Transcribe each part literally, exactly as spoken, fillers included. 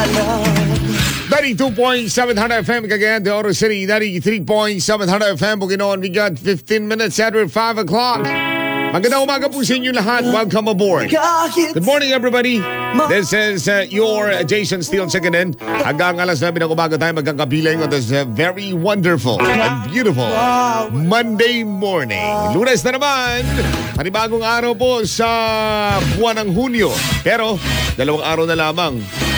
ninety-two point seven Hard F M, Cagayan de Oro City. ninety-three point seven Hard F M, Bukidnon. We got fifteen minutes after five o'clock. Magandang umaga po sa inyo lahat. Welcome aboard. Good morning, everybody. This is uh, your Jason Steele checking in. Hanggang alas namin ng umaga tayo magkakapiling on this uh, very wonderful and beautiful Monday morning. Lunes na naman. Panibagong araw po sa buwan ng Hunyo. Pero, dalawang araw na lamang.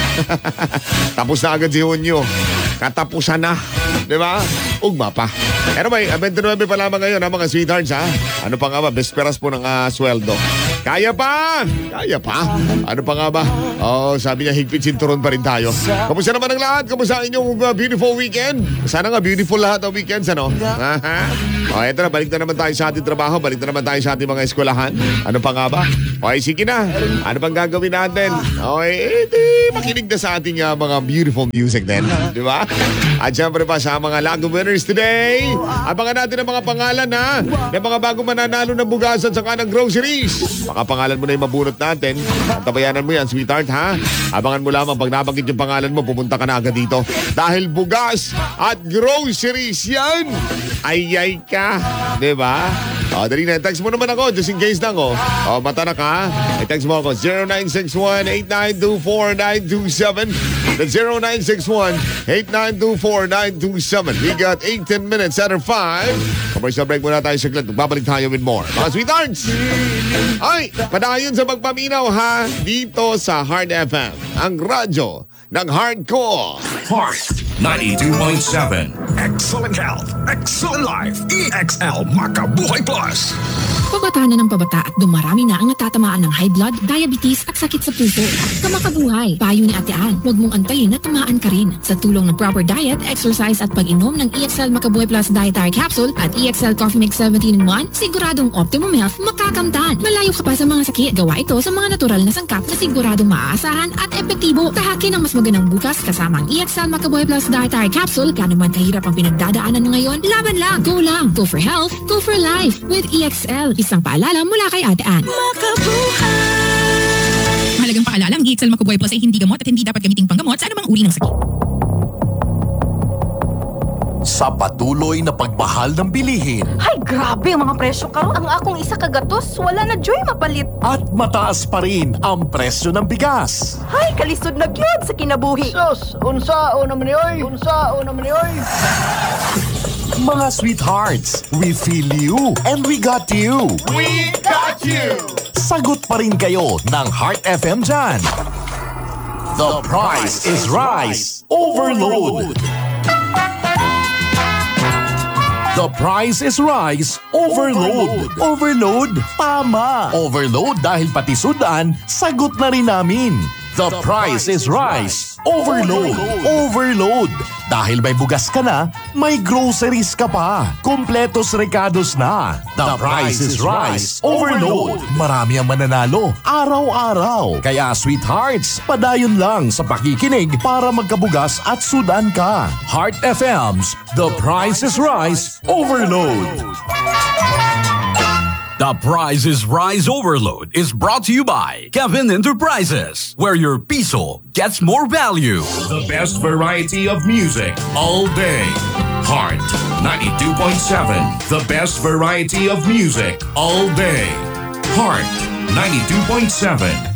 Tapos na agad si Hunyo. Katapusan na. Diba? Ugma pa. Pero may twenty-nine pa lamang ngayon ha, mga sweethearts ha. Ano pa nga ba? Besperas po ng uh, sweldo. Kaya pa! Kaya pa! Ano pa nga ba? Oh, sabi niya higpit sinturon pa rin tayo. Kamusta naman ang lahat? Kamusta ang inyong uh, beautiful weekend? Sana nga beautiful lahat ang weekends, ano? Aha. O, eto na, balik na naman tayo sa ating trabaho. Balik na naman tayo sa ating mga eskwelahan. Ano pa nga ba? Okay, sige na. Ano pang gagawin natin? Okay, edi, makinig na sa ating uh, mga beautiful music din. Di ba? At syempre pa sa mga Lago winners today, abangan natin ang mga pangalan ha, ng mga bago mananalo ng bugasan sa kanang groceries. Baka pangalan mo na yung mabunot natin. Tabayanan mo yan, sweetheart ha. Abangan mo lamang pag nabanggit yung pangalan mo, pupunta ka na agad dito. Dahil bugas at groceries yan. Ay-ay ka. Diba? O, dali na. Text mo naman ako, just in case lang o. O, mata na ka. I-text mo ako, zero nine six one, eight nine two four, nine two seven. That's zero nine six one, eight nine two four, nine two seven. We got eighteen minutes after five. Commercial break muna tayo saglit. Magbabalik tayo with more. Mga sweethearts! Ay, padayon sa pagpaminaw ha, dito sa Hard F M. Ang radyo ng hardcore. Heart ninety-two point seven. Excellent health, excellent life. E X L Makabuhay Plus. Pabata na ng pabata at dumarami na ang natatamaan ng high blood, diabetes at sakit sa puso. Kamakabuhay, payo ni Ate Ann, huwag mong antayin na tamaan ka rin. Sa tulong ng proper diet, exercise at pag-inom ng E X L Makabuhay Plus Dietary Capsule at E X L Coffee Mix seventeen in one, siguradong optimum health makakamtan. Malayo ka pa sa mga sakit. Gawa ito sa mga natural na sangkap na siguradong maaasahan at epektibo. Tahakin ang mas magandang bukas kasama ang E X L Makabuhay Plus Dietary Capsule. Kano man kahirap ang pinagdadaanan mo ngayon, laban lang, go lang. Go for health, go for life with E X L. Isang paalala mula kay Ate Ann. Makabuhay! Mahalagang paalala, ang E X L Makabuhay Plus ay hindi gamot at hindi dapat gamiting panggamot sa anumang uri ng sakit. Sa patuloy na pagmahal ng bilihin. Ay, grabe ang mga presyo karon. Ang akong isa kagatos, wala na joy mapalit. At mataas pa rin ang presyo ng bigas. Ay, kalisod na gyud sa kinabuhi. Sus, unsa o naman ni oy? Unsa o naman ni oy? Mga sweethearts, we feel you and we got you. We got you! Sagot pa rin kayo ng Heart F M dyan. The price is Rice Overload. The price is Rice Overload. Overload? Tama. Overload dahil pati sudan, sagot na rin namin. The price is Rice Overload. Overload. Dahil may bugas ka na, may groceries ka pa. Kompletos recados na. The price is Rice Overload. Marami ang mananalo, araw-araw. Kaya sweethearts, padayon lang sa pakikinig para magkabugas at sudan ka. Heart F M's The Price is Rice Overload. The Price is Rice Overload is brought to you by Kevin Enterprises, where your piso gets more value. The best variety of music all day. Heart ninety-two point seven. The best variety of music all day. Heart ninety-two point seven.